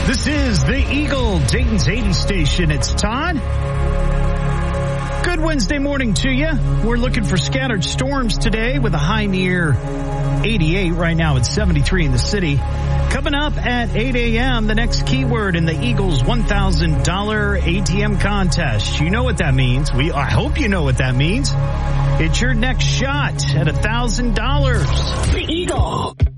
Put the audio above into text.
This is the Eagle, Dayton's 80 station. It's Todd. Good Wednesday morning to you. We're looking for scattered storms today with a high near 88. Right now it's 73 in the city. Coming up at 8 a.m., the next keyword in the Eagles $1,000 ATM contest. You know what that means. I hope you know what that means. It's your next shot at $1,000. The Eagle.